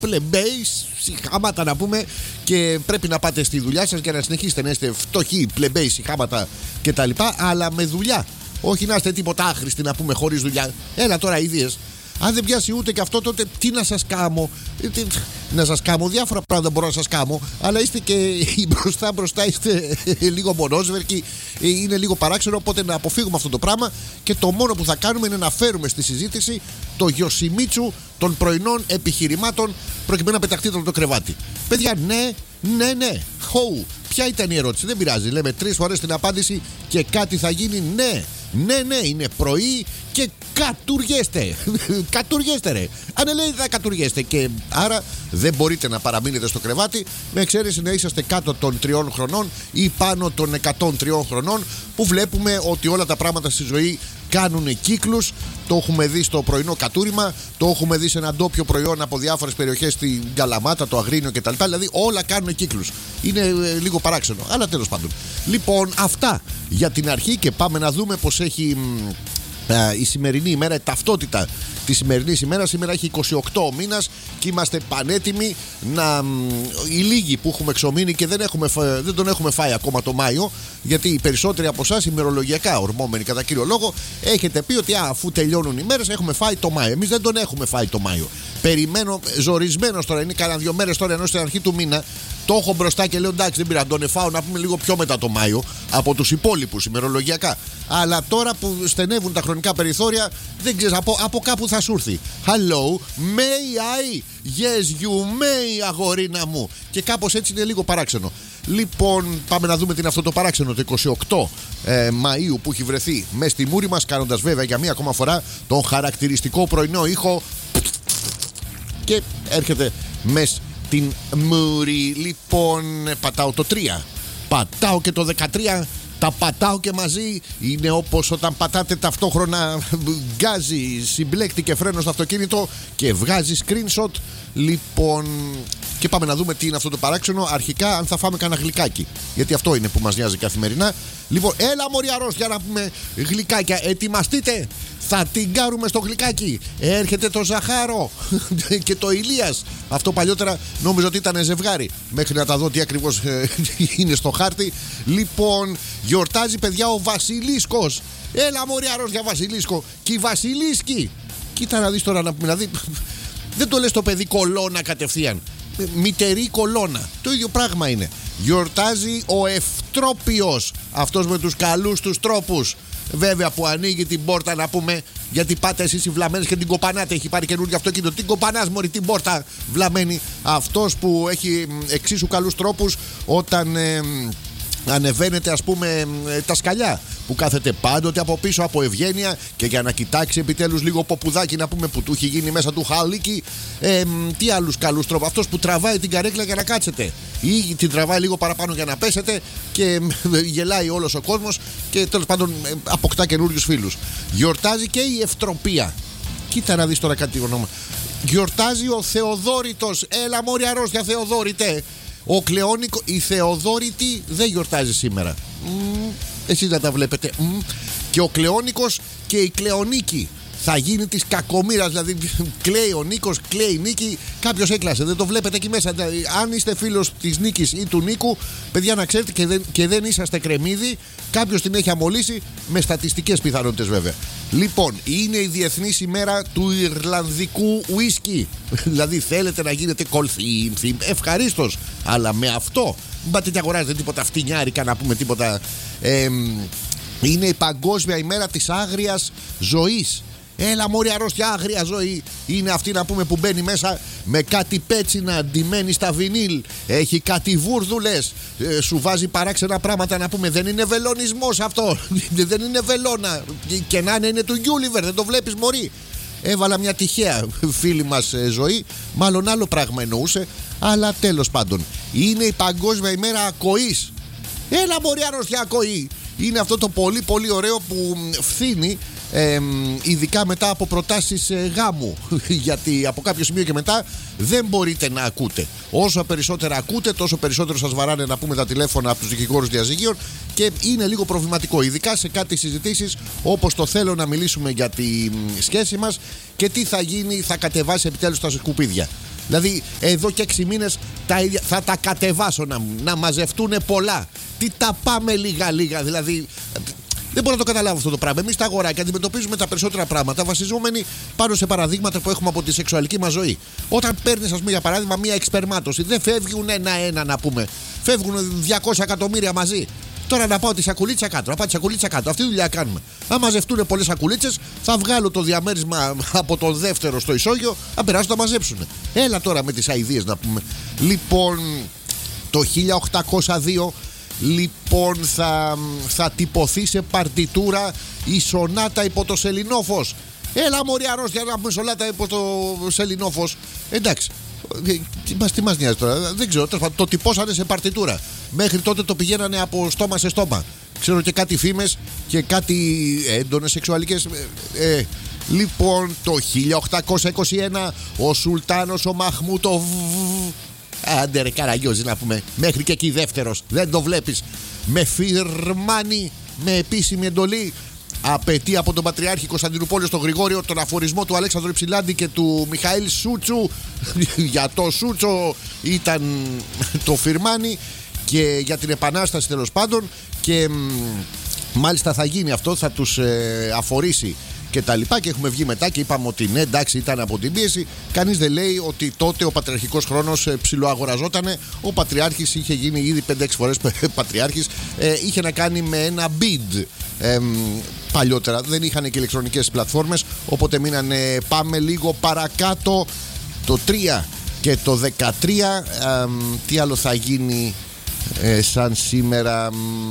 πλεμπέις, συχάματα να πούμε, και πρέπει να πάτε στη δουλειά σας για να συνεχίσετε να είστε φτωχοί, πλεμπέις, συχάματα κτλ. Αλλά με δουλειά. Όχι να είστε τίποτα άχρηστοι να πούμε χωρίς δουλειά. Έλα τώρα ιδίες. Αν δεν πιάσει ούτε και αυτό, τότε τι να σας κάμω. Να σας κάμω, διάφορα πράγματα μπορώ να σας κάμω. Αλλά είστε και μπροστά είστε λίγο μονόσβερκοι. Είναι λίγο παράξενο. Οπότε να αποφύγουμε αυτό το πράγμα. Και το μόνο που θα κάνουμε είναι να φέρουμε στη συζήτηση το Γιοσιμίτσου των πρωινών επιχειρημάτων, προκειμένου να πεταχτείτε από το κρεβάτι. Παιδιά, ναι. Χοου. Ποια ήταν η ερώτηση? Δεν πειράζει. Λέμε 3 φορές την απάντηση και κάτι θα γίνει. Ναι, είναι πρωί και κατουργέστε. Κατουργέστε, ρε. Αν λέει θα κατουργέστε. Και άρα δεν μπορείτε να παραμείνετε στο κρεβάτι, με εξαίρεση να είσαστε κάτω των 3 χρονών ή πάνω των 103 χρονών, που βλέπουμε ότι όλα τα πράγματα στη ζωή κάνουν κύκλους. Το έχουμε δει στο πρωινό κατούριμα, το έχουμε δει σε ένα ντόπιο προϊόν από διάφορες περιοχές στην Καλαμάτα, το Αγρίνιο κτλ. Δηλαδή όλα κάνουν κύκλους. Είναι λίγο παράξενο, αλλά τέλος πάντων. Λοιπόν, αυτά για την αρχή και πάμε να δούμε πως έχει η σημερινή ημέρα, η ταυτότητα τη σημερινή ημέρα. Σήμερα έχει 28 μήνας και είμαστε πανέτοιμοι να. Οι λίγοι που έχουμε εξομείνει και δεν τον έχουμε φάει ακόμα το Μάιο, γιατί οι περισσότεροι από εσάς, ημερολογιακά ορμόμενοι κατά κύριο λόγο, έχετε πει ότι αφού τελειώνουν οι μέρες έχουμε φάει το Μάιο. Εμείς δεν τον έχουμε φάει το Μάιο. Περιμένω, ζορισμένος τώρα, είναι κάνα 2 μέρες τώρα, ενώ στην αρχή του μήνα. Το έχω μπροστά και λέω εντάξει, δεν πειράζει, τον εφάω να πούμε λίγο πιο μετά το Μάιο από τους υπόλοιπους ημερολογιακά. Αλλά τώρα που στενεύουν τα χρονικά περιθώρια, δεν ξέρεις, από κάπου θα σου έρθει. Hello, may I? Yes, you may, αγορίνα μου. Και κάπως έτσι είναι λίγο παράξενο. Λοιπόν, πάμε να δούμε τι είναι αυτό το παράξενο, το 28 Μαΐου που έχει βρεθεί μέσα στη μούρη μας, κάνοντας βέβαια για μία ακόμα φορά τον χαρακτηριστικό πρωινό ήχο. Και έρχεται μέσα την μούρη. Λοιπόν, πατάω το 3, πατάω και το 13, τα πατάω και μαζί. Είναι όπως όταν πατάτε ταυτόχρονα γκάζι, συμπλέκτη και φρένο στο αυτοκίνητο και βγάζει screenshot. Λοιπόν, και πάμε να δούμε τι είναι αυτό το παράξενο. Αρχικά, αν θα φάμε κανένα γλυκάκι, γιατί αυτό είναι που μας νοιάζει καθημερινά. Λοιπόν, έλα μωρή αρρώστια να πούμε γλυκάκια. Ετοιμαστείτε, θα την κάρουμε στο γλυκάκι. Έρχεται το Ζαχάρο και το Ηλίας. Αυτό παλιότερα νόμιζα ότι ήταν ζευγάρι, μέχρι να τα δω τι ακριβώς είναι στο χάρτη. Λοιπόν, γιορτάζει παιδιά ο Βασιλίσκος. Έλα μωρή αρρώστια Βασιλίσκο. Και η Βασιλίσκη. Κοίτα να δεις τώρα, δηλαδή δεν το λες το παιδί κολόνα κατευθείαν. Μητερή κολόνα. Το ίδιο πράγμα είναι. Γιορτάζει ο Ευτρόπιος, αυτός με τους καλούς τους τρόπους. Βέβαια που ανοίγει την πόρτα να πούμε, γιατί πάτε εσείς οι βλαμμένες και την κοπανάτε. Έχει πάρει καινούργιο αυτοκίνητο. Την κοπανάς μωρή την πόρτα βλαμμένη. Αυτός που έχει εξίσου καλούς τρόπους όταν ανεβαίνετε ας πούμε τα σκαλιά, που κάθεται πάντοτε από πίσω από ευγένεια και για να κοιτάξει επιτέλους λίγο ποπουδάκι να πούμε που του έχει γίνει μέσα του χαλίκι. Τι άλλους καλούς τρόπους? Αυτός που τραβάει την καρέκλα για να κάτσετε ή την τραβάει λίγο παραπάνω για να πέσετε και γελάει όλος ο κόσμος και τέλος πάντων αποκτά καινούριους φίλους. Γιορτάζει και η Ευτροπία. Κοίτα να δεις τώρα κάτι όνομα. Γιορτάζει ο Θεοδόρητος. Έλα μωρή αρρώστια Θεοδόρητε. Ο Κλεόνικο, η Θεοδόρητη δεν γιορτάζει σήμερα. Εσείς να τα βλέπετε. Και ο Κλεόνικος και η Κλεονίκη θα γίνει της κακομοίρας. Δηλαδή κλαίει ο Νίκος, κλαίει η Νίκη. Κάποιος έκλασε, δεν το βλέπετε εκεί μέσα. Αν είστε φίλος της Νίκης ή του Νίκου, παιδιά να ξέρετε και δεν είσαστε κρεμμύδι, κάποιος την έχει αμολύσει, με στατιστικές πιθανότητες βέβαια. Λοιπόν, είναι η Διεθνής ημέρα του Ιρλανδικού ουίσκι. Δηλαδή θέλετε να γίνετε κολθύμθυμ, ευχαρίστως, αλλά με αυτό μην πάτε και αγοράζετε τίποτα φτηνιάρικα να πούμε τίποτα. Είναι η Παγκόσμια ημέρα της άγριας ζωής. Έλα μωρή αρρώστια, άγρια ζωή. Είναι αυτή να πούμε που μπαίνει μέσα με κάτι πέτσινα ντυμένη στα βινίλ. Έχει κάτι βούρδουλες. Σου βάζει παράξενα πράγματα να πούμε. Δεν είναι βελονισμός αυτό. Δεν είναι βελόνα. Και να είναι του Γιούλιβερ. Δεν το βλέπεις μωρή. Έβαλα μια τυχαία φίλη μας ζωή. Μάλλον άλλο πράγμα εννοούσε. Αλλά τέλος πάντων. Είναι η Παγκόσμια ημέρα ακοής. Έλα μωρή αρρώστια ακοή. Είναι αυτό το πολύ πολύ ωραίο που φθήνει, ειδικά μετά από προτάσεις γάμου. Γιατί από κάποιο σημείο και μετά δεν μπορείτε να ακούτε. Όσο περισσότερα ακούτε, τόσο περισσότερο σας βαράνε να πούμε τα τηλέφωνα από τους δικηγόρους διαζυγίων και είναι λίγο προβληματικό. Ειδικά σε κάτι συζητήσεις όπως το θέλω να μιλήσουμε για τη σχέση μας και τι θα γίνει, θα κατεβάσει επιτέλους τα σκουπίδια. Δηλαδή, εδώ και 6 μήνες τα ίδια θα τα κατεβάσω να μαζευτούν πολλά. Τι τα πάμε λίγα-λίγα, δηλαδή. Δεν μπορώ να το καταλάβω αυτό το πράγμα. Εμείς τα αγοράκια αντιμετωπίζουμε τα περισσότερα πράγματα βασιζόμενοι πάνω σε παραδείγματα που έχουμε από τη σεξουαλική μας ζωή. Όταν παίρνεις, ας πούμε, για παράδειγμα, μία εξπερμάτωση, δεν φεύγουν ένα-ένα να πούμε. Φεύγουν 200 εκατομμύρια μαζί. Τώρα να πάω τη σακουλίτσα κάτω, να πάω τη σακουλίτσα κάτω. Αυτή τη δουλειά κάνουμε. Αν μαζευτούν πολλές σακουλίτσες, θα βγάλω το διαμέρισμα από το δεύτερο στο ισόγειο, να περάσουν να μαζέψουν. Έλα τώρα με τις αηδίες να πούμε. Λοιπόν, το 1802. Λοιπόν, θα τυπωθεί σε παρτιτούρα η σονάτα υπό το σελινόφος. Έλα μωρή αρρώστια να πούμε σονάτα υπό το σελινόφος. Εντάξει, τι μας νοιάζει τώρα, δεν ξέρω, το τυπώσανε σε παρτιτούρα. Μέχρι τότε το πηγαίνανε από στόμα σε στόμα. Ξέρω και κάτι φήμες και κάτι έντονες σεξουαλικές. Λοιπόν, το 1821 ο Σουλτάνος ο Μαχμούτο, άντε ρε Καραγιώζη να πούμε, μέχρι και εκεί δεύτερος, δεν το βλέπεις, με φιρμάνι, με επίσημη εντολή, απαιτεί από τον Πατριάρχη Κωνσταντινούπολης τον Γρηγόριο τον αφορισμό του Αλέξανδρου Υψηλάντη και του Μιχαήλ Σούτσου. Για το Σούτσο ήταν το φιρμάνι και για την επανάσταση τέλος πάντων, και μάλιστα θα γίνει αυτό, θα τους αφορήσει και τα λοιπά, και έχουμε βγει μετά και είπαμε ότι ναι, εντάξει, ήταν από την πίεση. Κανείς δεν λέει ότι τότε ο πατριαρχικός χρόνος ψιλοαγοραζότανε. Ο πατριάρχης είχε γίνει ήδη 5-6 φορές πατριάρχης. Είχε να κάνει με ένα bid. Παλιότερα δεν είχαν και ηλεκτρονικές πλατφόρμες, οπότε μείνανε. Πάμε λίγο παρακάτω. Το 3 και το 13. Τι άλλο θα γίνει σαν σήμερα?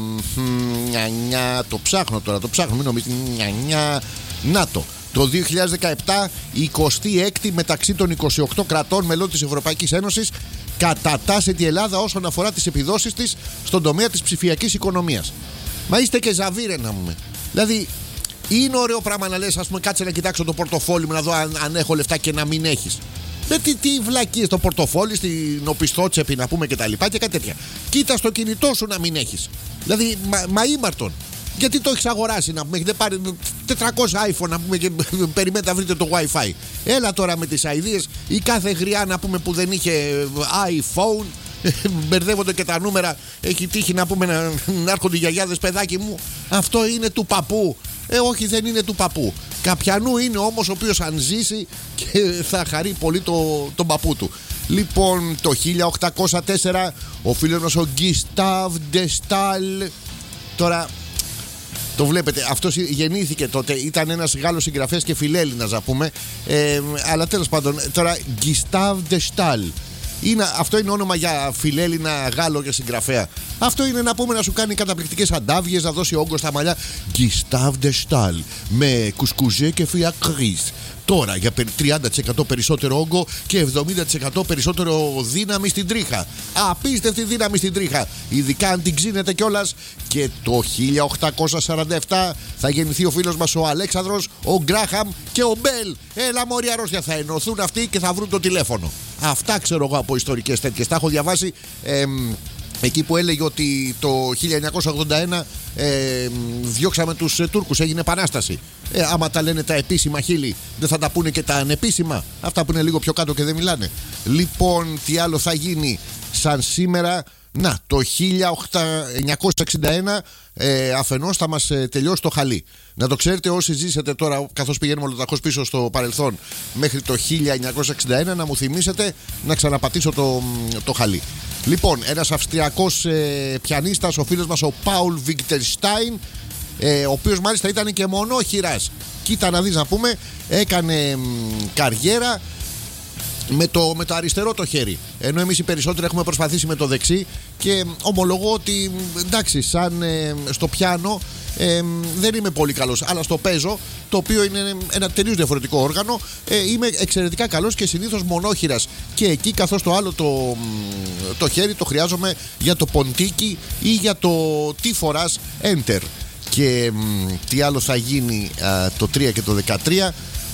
Το ψάχνω τώρα, μην νομίζεις. Να το 2017, 26η μεταξύ των 28 κρατών μελών της Ευρωπαϊκής Ένωσης, κατατάσσεται η Ελλάδα όσον αφορά τις επιδόσεις της στον τομέα της ψηφιακής οικονομίας. Μα είστε και ζαβύρε να πούμε. Δηλαδή, είναι ωραίο πράγμα να λες, ας πούμε, κάτσε να κοιτάξω το πορτοφόλι μου να δω αν έχω λεφτά και να μην έχεις. Τι βλακίες στο πορτοφόλι, στην οπισθότσεπη να πούμε και τα λοιπά και κάτι τέτοια. Κοίτα στο κινητό σου να μην έχεις. Δηλαδή, μα ήμαρτον. Γιατί το έχεις αγοράσει να πούμε, έχετε πάρει 400 iPhone να πούμε και περιμένετε να βρείτε το Wi-Fi. Έλα τώρα με τις αηδίες. Η κάθε γριά να πούμε που δεν είχε iPhone, μπερδεύονται και τα νούμερα. Έχει τύχει να πούμε να έρχονται οι γιαγιάδες, παιδάκι μου, αυτό είναι του παππού. Όχι, δεν είναι του παππού. Καπιανού είναι όμως, ο οποίος αν ζήσει και θα χαρεί πολύ τον παππού του. Λοιπόν, το 1804 ο φίλος μας ο Γκιστάβ Ντεστάλ, τώρα το βλέπετε, αυτός γεννήθηκε τότε, ήταν ένας Γάλλος συγγραφέας και φιλέλληνας να πούμε, αλλά τέλος πάντων, τώρα Γκιστάβ Ντεστάλ. Αυτό είναι όνομα για φιλέλληνα Γάλλο και συγγραφέα. Αυτό είναι να πούμε να σου κάνει καταπληκτικές αντάβιες, να δώσει όγκο στα μαλλιά. Γκιστάβ Ντεστάλ με κουσκουζέ και φιακρίς. Τώρα για 30% περισσότερο όγκο και 70% περισσότερο δύναμη στην τρίχα. Απίστευτη δύναμη στην τρίχα. Ειδικά αν την ξύνετε κιόλας. Και το 1847 θα γεννηθεί ο φίλος μας ο Αλέξανδρος, ο Γκράχαμ και ο Μπέλ. Έλα μωρή αρρώστια, θα ενωθούν αυτοί και θα βρουν το τηλέφωνο. Αυτά ξέρω εγώ από ιστορικές τέτοιες. Τα έχω διαβάσει. Εκεί που έλεγε ότι το 1981 διώξαμε τους Τούρκους, έγινε επανάσταση. Άμα τα λένε τα επίσημα χείλη, δεν θα τα πούνε και τα ανεπίσημα, αυτά που είναι λίγο πιο κάτω και δεν μιλάνε. Λοιπόν, τι άλλο θα γίνει σαν σήμερα? Να, το 1961 αφενός θα μας τελειώσει το χαλί. Να το ξέρετε όσοι ζήσετε τώρα, καθώς πηγαίνουμε ολοταχώς πίσω στο παρελθόν μέχρι το 1961, να μου θυμίσετε να ξαναπατήσω το χαλί. Λοιπόν, ένας Αυστριακός πιανίστας, ο φίλος μας ο Πάουλ Βιγτερστάιν, ο οποίος μάλιστα ήταν και μονόχειρας. Κοίτα να δεις να πούμε, έκανε καριέρα με το αριστερό το χέρι, ενώ εμείς οι περισσότεροι έχουμε προσπαθήσει με το δεξί, και ομολογώ ότι εντάξει, σαν στο πιάνο δεν είμαι πολύ καλός, αλλά στο παίζω, το οποίο είναι ένα τελείως διαφορετικό όργανο, είμαι εξαιρετικά καλός και συνήθως μονόχειρας και εκεί, καθώς το άλλο το χέρι το χρειάζομαι για το ποντίκι ή για το τι φοράς enter. Και τι άλλο θα γίνει το 3 και το 13?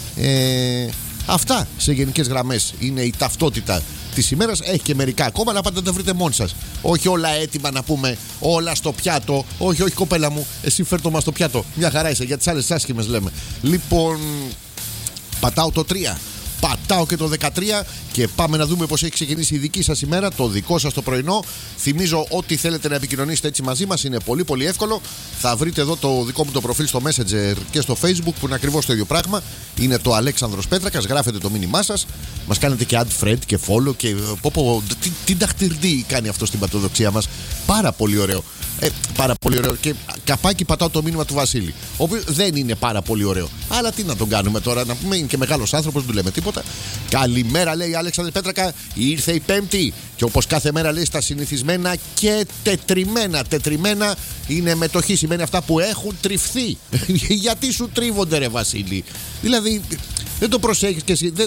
Αυτά σε γενικές γραμμές είναι η ταυτότητα της ημέρας. Έχει και μερικά ακόμα, αλλά πάντα τα βρείτε μόνοι σας. Όχι όλα έτοιμα να πούμε, όλα στο πιάτο. Όχι κοπέλα μου, εσύ φέρ' το μας στο πιάτο. Μια χαρά είσαι, για τις άλλες άσχημες λέμε. Λοιπόν, πατάω το 3. πατάω και το 13 και πάμε να δούμε πως έχει ξεκινήσει η δική σας ημέρα, το δικό σας το πρωινό. Θυμίζω ότι θέλετε να επικοινωνήσετε έτσι μαζί μας, είναι πολύ πολύ εύκολο. Θα βρείτε εδώ το δικό μου το προφίλ στο Messenger και στο Facebook που είναι ακριβώς το ίδιο πράγμα. Είναι το Αλέξανδρος Πέτρακας, γράφετε το μήνυμά σας, μας κάνετε και add friend και follow και τι ταχτυρντή κάνει αυτό στην πατοδοξία μας. Πάρα πολύ ωραίο. Πάρα πολύ ωραίο. Και καπάκι πατάω το μήνυμα του Βασίλη. Ο οποίος δεν είναι πάρα πολύ ωραίο. Αλλά τι να τον κάνουμε τώρα, να πούμε, είναι και μεγάλος άνθρωπος, δεν του λέμε τίποτα. Καλημέρα, λέει Αλέξανδρε Πέτρακα. Ήρθε η Πέμπτη. Και όπως κάθε μέρα λέει στα συνηθισμένα και τετριμένα είναι μετοχή. Σημαίνει αυτά που έχουν τριφθεί. Γιατί σου τρίβονται, ρε Βασίλη? Δηλαδή, δεν το προσέχεις κι εσύ.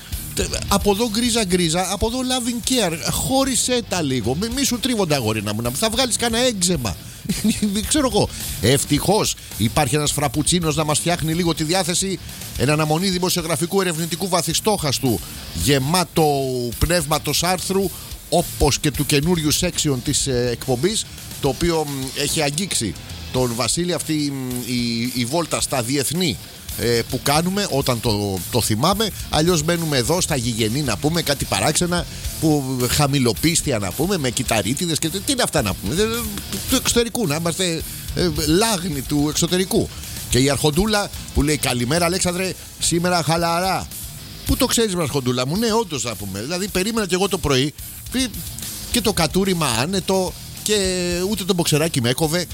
Από εδώ γκρίζα, από εδώ loving care. Χώρισέ τα λίγο. Μη σου τρίβονται, αγόρινα μου. Θα βγάλεις κανένα έξεμα. Δεν ξέρω εγώ. Ευτυχώς υπάρχει ένας φραπουτσίνος να μας φτιάχνει λίγο τη διάθεση. Εν αναμονή δημοσιογραφικού ερευνητικού βαθιστόχαστου, γεμάτο πνεύματος άρθρου, όπως και του καινούριου section της εκπομπής, το οποίο έχει αγγίξει τον Βασίλη αυτή η βόλτα στα διεθνή που κάνουμε όταν το θυμάμαι. Αλλιώς μένουμε εδώ στα γηγενή να πούμε κάτι παράξενα που χαμηλοπίστια να πούμε, με κυταρίτιδες και τι είναι αυτά να πούμε, του εξωτερικού, να είμαστε λάγνοι του εξωτερικού. Και η Αρχοντούλα που λέει καλημέρα Αλέξανδρε, σήμερα χαλαρά. Πού το ξέρεις, Αρχοντούλα μου? Ναι, όντως να πούμε. Δηλαδή περίμενα και εγώ το πρωί και το κατούριμα άνετο και ούτε το μποξεράκι με έκοβε.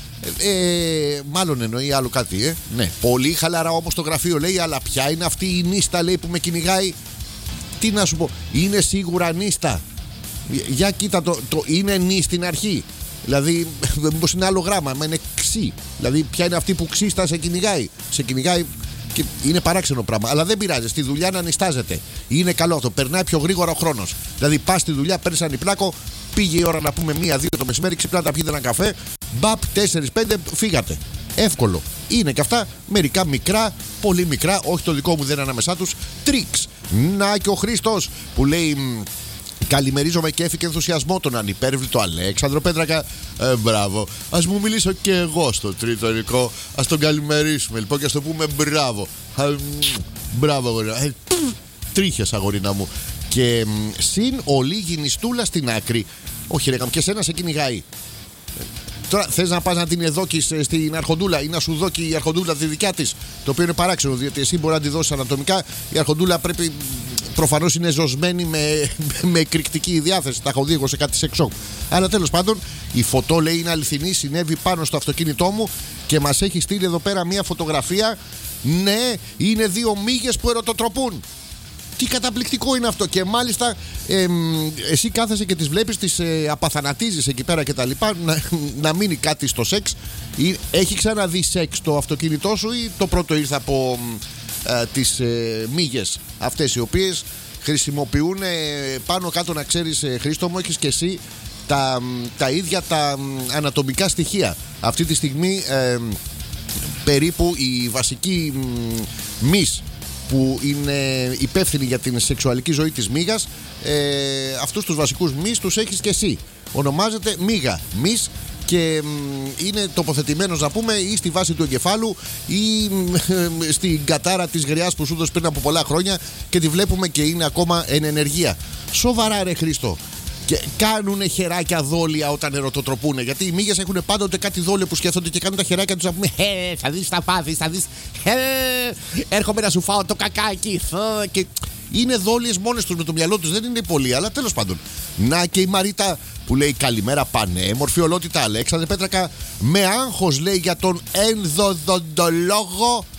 Μάλλον εννοεί άλλο κάτι, Ναι, πολύ χαλαρά όμως το γραφείο, λέει, αλλά ποια είναι αυτή η νύστα, λέει, που με κυνηγάει? Τι να σου πω, είναι σίγουρα νύστα? Για κοίτα το είναι νύ στην αρχή. Δηλαδή, μήπως είναι άλλο γράμμα, μα είναι ξύ. Δηλαδή, ποια είναι αυτή που ξύστα σε κυνηγάει? Σε κυνηγάει και είναι παράξενο πράγμα. Αλλά δεν πειράζει, στη δουλειά να νιστάζεται. Είναι καλό αυτό, περνάει πιο γρήγορα ο χρόνος. Δηλαδή, πας στη δουλειά, παίρνεις ανιπλάκο, πήγε η ώρα να πούμε 1-2 το μεσημέρι, ξυπνάτε, πιείτε ένα καφέ, μπαπ, 4-5, φύγατε. Εύκολο. Είναι και αυτά μερικά μικρά, πολύ μικρά, όχι το δικό μου δεν είναι ανάμεσά τους, τρίξ. Να και ο Χρήστος που λέει καλημερίζομαι και έφυγε ενθουσιασμό τον ανυπέρβλητο Αλέξανδρο Πέτρακα. Μπράβο. Ας μου μιλήσω και εγώ στο τρίτο υλικό. Ας τον καλημερίσουμε λοιπόν και ας το πούμε μπράβο. Μπράβο, αγορίνα. Τρίχες, αγορίνα μου. Και συν ολίγη νηστούλα στην άκρη. Όχι, ρε, και σένα σε κυνηγάει. Τώρα θες να πας να την εδώκεις στην Αρχοντούλα ή να σου δώκει η Αρχοντούλα τη δικιά της? Το οποίο είναι παράξενο, διότι εσύ μπορεί να τη δώσεις ανατομικά. Η Αρχοντούλα πρέπει, προφανώς είναι ζωσμένη με εκρηκτική διάθεση. Τα έχω δει εγώ σε κάτι σεξ shop. Αλλά τέλος πάντων, η φωτό λέει είναι αληθινή. Συνέβη πάνω στο αυτοκίνητό μου και μας έχει στείλει εδώ πέρα μια φωτογραφία. Ναι, είναι 2 μύγες που ερωτοτροπούν. Τι καταπληκτικό είναι αυτό. Και μάλιστα εσύ κάθεσαι και τις βλέπεις, τις απαθανατίζεις εκεί πέρα και τα λοιπά, να μείνει κάτι στο σεξ. Έχει ξαναδεί σεξ το αυτοκίνητό σου ή το πρώτο ήρθε από τις μύγες αυτές οι οποίες χρησιμοποιούν πάνω κάτω, να ξέρεις, Χρήστο μου, έχεις και εσύ τα ίδια τα ανατομικά στοιχεία. Αυτή τη στιγμή περίπου η βασική μυς που είναι υπεύθυνη για την σεξουαλική ζωή της μύγας, αυτούς τους βασικούς μυς τους έχεις και εσύ. Ονομάζεται μύγα, μυς, και είναι τοποθετημένος να πούμε ή στη βάση του εγκεφάλου ή στην κατάρα της γριάς που σου έδωσε πριν από πολλά χρόνια και τη βλέπουμε και είναι ακόμα εν ενεργεία. Σοβαρά, ρε Χρήστο. Και κάνουνε χεράκια δόλια όταν ερωτοτροπούνε. Γιατί οι μύγες έχουν πάντοτε κάτι δόλιο που σκέφτονται και κάνουν τα χεράκια τους να πούμε θα δεις τα πάθη, θα δεις. Έρχομαι να σου φάω το κακάκι. Και είναι δόλιες μόνες τους με το μυαλό τους, δεν είναι πολύ, αλλά τέλος πάντων. Να και η Μαρίτα που λέει καλημέρα πανέμορφη ολότητα Αλέξανδρε Πέτρακα. Με άγχος λέει για τον ενδοδοντολόγο.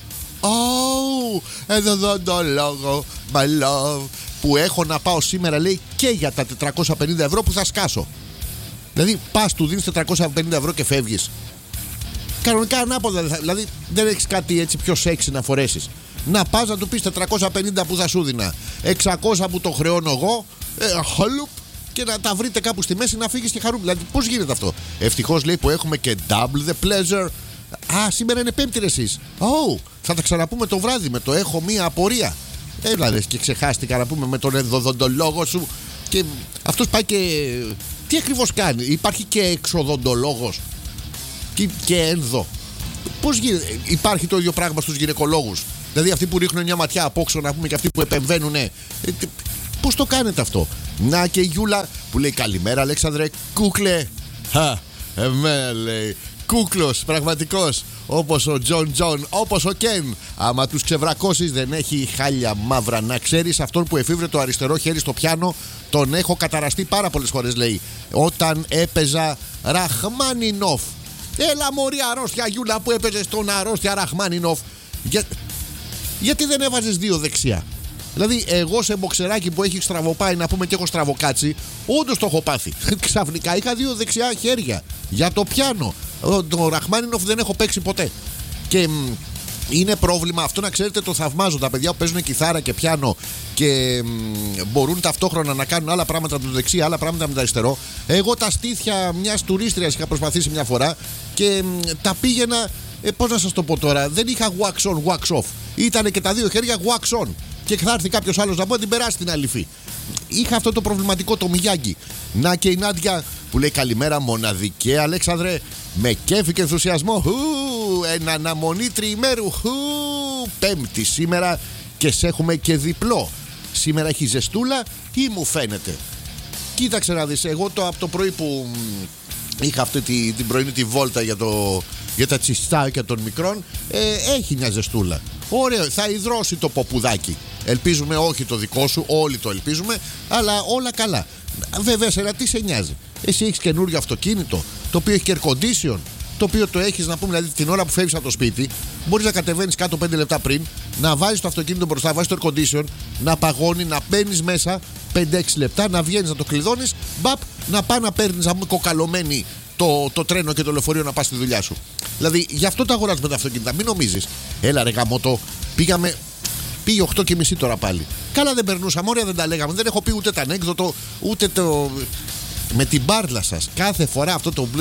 Ενδοδοντολόγο, my love, που έχω να πάω σήμερα, λέει, και για τα 450 ευρώ που θα σκάσω. Δηλαδή πας, του δίνεις 450 ευρώ και φεύγεις. Κανονικά ανάποδα, δηλαδή δεν έχεις κάτι έτσι πιο σεξι να φορέσεις. Να πας να του πεις 450 που θα σου δίνα, 600 που το χρεώνω εγώ, χαλουπ, και να τα βρείτε κάπου στη μέση να φύγεις και χαρούν. Δηλαδή πώς γίνεται αυτό? Ευτυχώς λέει που έχουμε και double the pleasure. Σήμερα είναι Πέμπτη ρε εσείς. Θα τα ξαναπούμε το βράδυ με το έχω μία απορία. Έλα και ξεχάστηκα να πούμε με τον ενδοδοντολόγο σου. Και αυτός πάει και τι ακριβώς κάνει? Υπάρχει και εξοδοντολόγος και ενδο. Πώς γίνεται? Υπάρχει το ίδιο πράγμα στους γυναικολόγους? Δηλαδή αυτοί που ρίχνουν μια ματιά απόξω, να πούμε, και αυτοί που επεμβαίνουν. Πώς το κάνετε αυτό? Να και η Γιούλα που λέει καλημέρα Αλέξανδρε, κούκλε. Εμένα λέει κούκλος πραγματικός, όπως ο Τζον, όπως ο Κεν. Άμα τους ξεβρακώσεις δεν έχει χάλια μαύρα. Να ξέρεις, αυτόν που εφήβρε το αριστερό χέρι στο πιάνο τον έχω καταραστεί πάρα πολλές φορές, λέει, όταν έπαιζα Ραχμάνινοφ. Έλα μωρή αρρώστια Γιούλα που έπαιζες τον αρρώστια Ραχμάνινοφ. Γιατί δεν έβαζες δύο δεξιά? Δηλαδή, εγώ σε μποξεράκι που έχει στραβοπάει, να πούμε, και έχω στραβοκάτσι, όντως το έχω πάθει. Ξαφνικά είχα δύο δεξιά χέρια για το πιάνο. Το Ραχμάνινοφ δεν έχω παίξει ποτέ. Και είναι πρόβλημα αυτό, να ξέρετε, το θαυμάζω. Τα παιδιά που παίζουν κιθάρα και πιάνο και μπορούν ταυτόχρονα να κάνουν άλλα πράγματα με το δεξί, άλλα πράγματα με το αριστερό. Εγώ τα στήθια μιας τουρίστριας είχα προσπαθήσει μια φορά και τα πήγαινα. Πώς να σας το πω τώρα, δεν είχα wax on, wax off. Ήτανε και τα δύο χέρια wax on. Και θα έρθει κάποιος άλλος να πω την περάσει την αλήφη. Είχα αυτό το προβληματικό, το Μιγιάγκι. Να και η Νάντια που λέει καλημέρα μοναδικέ Αλέξανδρε, με κέφι και ενθουσιασμό. Εν αναμονή τριημέρου. Πέμπτη σήμερα και σε έχουμε και διπλό. Σήμερα έχει ζεστούλα ή μου φαίνεται? Κοίταξε να δεις, εγώ από το πρωί που είχα αυτή την πρωινή τη βόλτα για τα τσιστάκια των μικρών, έχει μια ζεστούλα. Ωραίο, θα υδρώσει το ποπουδάκι. Ελπίζουμε όχι το δικό σου, όλοι το ελπίζουμε, αλλά όλα καλά. Βέβαια, σένα τι σε νοιάζει? Εσύ έχεις καινούριο αυτοκίνητο, το οποίο έχει και air condition, το οποίο το έχεις, να πούμε, δηλαδή την ώρα που φεύγεις από το σπίτι, μπορείς να κατεβαίνεις κάτω 5 λεπτά πριν, να βάζεις το αυτοκίνητο μπροστά, βάζεις το air condition, να παγώνει, να μπαίνεις μέσα 5-6 λεπτά, να βγαίνεις, να το κλειδώνεις, μπαπ, να πάει να παίρνεις, να πούμε, κοκαλωμένη το τρένο και το λεωφορείο να πας στη δουλειά σου. Δηλαδή, γι' αυτό το αγοράζουμε τα αυτοκίνητα. Μην νομίζεις. Έλα ρε γαμώτο, πήγε 8:30 τώρα πάλι. Καλά δεν περνούσαμε, ωραία δεν τα λέγαμε. Δεν έχω πει ούτε το ανέκδοτο, ούτε το. Με την μπάρλα σας. Κάθε φορά αυτό το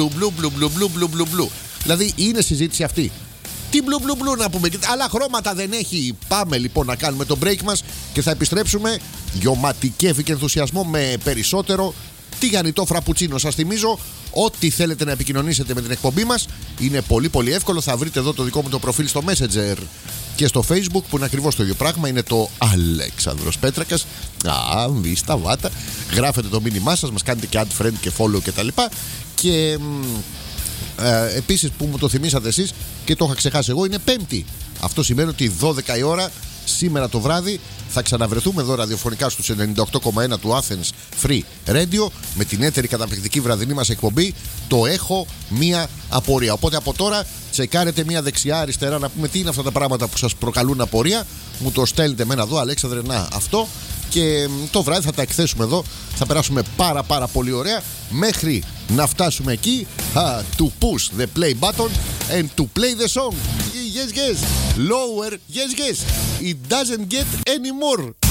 μπλου. Δηλαδή είναι συζήτηση αυτή. Τι μπλου να πούμε, άλλα χρώματα δεν έχει. Πάμε λοιπόν να κάνουμε το break μας και θα επιστρέψουμε γιωματι κέφι και ενθουσιασμό με περισσότερο τηγανιτό φραπουτσίνο. Σας θυμίζω, ό,τι θέλετε να επικοινωνήσετε με την εκπομπή μας είναι πολύ πολύ εύκολο. Θα βρείτε εδώ το δικό μου το προφίλ στο Messenger και στο Facebook που είναι ακριβώς το ίδιο πράγμα. Είναι το Αλέξανδρος Πέτρακας. Μη σταβάτα. Γράφετε το μήνυμά σας, μας κάνετε και add friend και follow κτλ. Και επίσης που μου το θυμήσατε εσείς και το είχα ξεχάσει εγώ, είναι Πέμπτη. Αυτό σημαίνει ότι 12 η ώρα σήμερα το βράδυ θα ξαναβρεθούμε εδώ ραδιοφωνικά στους 98,1 του Athens Free Radio με την έτερη καταπληκτική βραδινή μας εκπομπή. Το έχω μία απορία. Οπότε από τώρα τσεκάρετε μία δεξιά, αριστερά, να πούμε τι είναι αυτά τα πράγματα που σας προκαλούν απορία. Μου το στέλνετε με ένα εδώ, Αλέξανδρε, να αυτό. Και το βράδυ θα τα εκθέσουμε εδώ. Θα περάσουμε πάρα πολύ ωραία μέχρι να φτάσουμε εκεί. To push the play button and to play the song. Yes. Lower. Yes. It doesn't get any more.